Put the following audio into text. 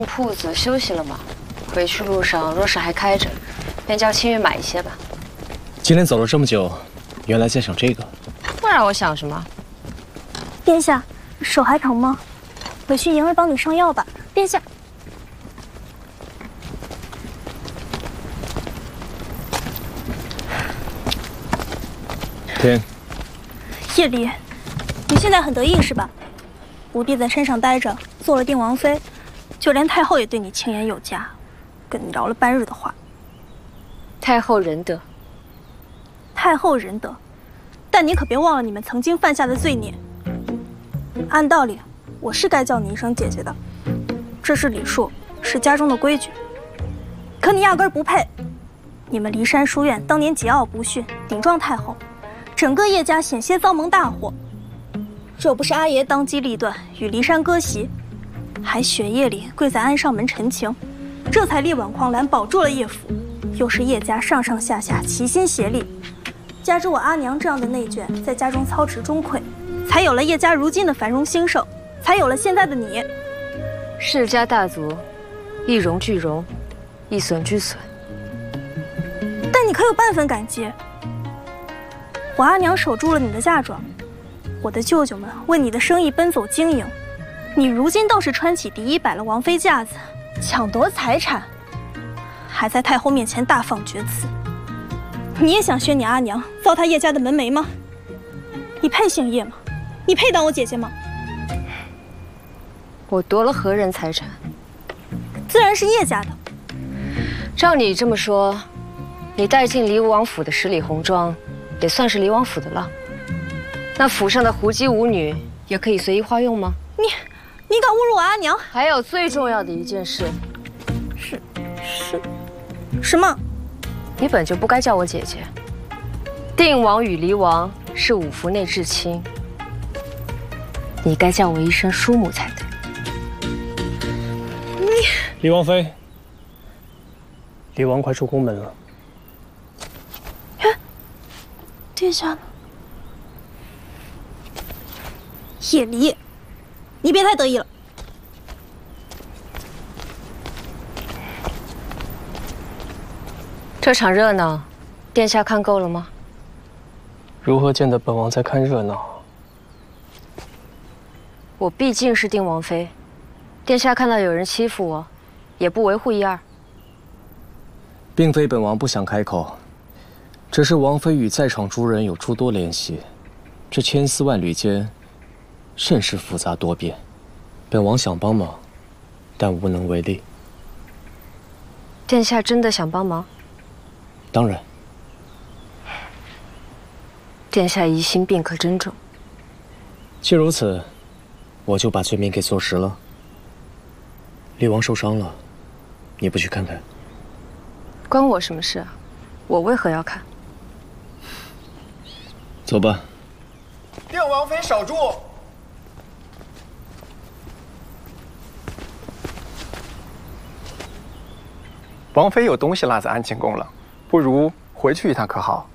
铺子休息了吗？回去路上若是还开着，便叫青玉买一些吧。 今天走了这么久，原来在想这个。 不然我想什么？ 殿下，手还疼吗？回去莹儿帮你上药吧。殿下。 天。 叶离，你现在很得意是吧？不必在山上待着，做了定王妃，就连太后也对你轻言有加，跟你聊了半日的话。 太后仁德。 太后仁德，但你可别忘了你们曾经犯下的罪孽。按道理，我是该叫你一声姐姐的，这是礼数，是家中的规矩。可你压根儿不配。你们骊山书院当年桀骜不驯，顶撞太后，整个叶家险些遭蒙大祸。若不是阿爷当机立断与骊山割席，还雪夜里跪在安上门陈情，这才力挽狂澜，保住了叶府。又是叶家上上下下齐心协力，加之我阿娘这样的内眷在家中操持钟馗，才有了叶家如今的繁荣兴盛，才有了现在的你。 世家大族，一荣俱荣，一损俱损。 但你可有半分感激？我阿娘守住了你的嫁妆，我的舅舅们为你的生意奔走经营，你如今倒是穿起敌衣，摆了王妃架子，抢夺财产，还在太后面前大放厥词。你也想学你阿娘糟蹋叶家的门楣吗？你配姓叶吗？你配当我姐姐吗？ 我夺了何人财产？ 自然是叶家的。 照你这么说，你带进离王府的10里红妆，也算是离王府的了。那府上的胡姬舞女也可以随意化用吗？ 你敢侮辱我阿娘？ 还有最重要的一件事， 是什么？ 你本就不该叫我姐姐。定王与离王是5府内至亲，你该叫我一声叔母才对。 离王妃，离王快出宫门了。 殿下呢？叶离，你别太得意了。 这场热闹，殿下看够了吗？ 如何见得本王在看热闹？ 我毕竟是定王妃，殿下看到有人欺负我，也不维护一二。 并非本王不想开口，只是王妃与在场诸人有诸多联系，这千丝万缕间，甚是复杂多变。本王想帮忙，但无能为力。 殿下真的想帮忙？ 当然。 殿下疑心病可真重。 既如此，我就把罪名给坐实了。厉王受伤了，你不去看看？ 关我什么事啊？我为何要看？ 走吧。 定王妃守住！王妃有东西落在安庆宫了，不如回去一趟可好？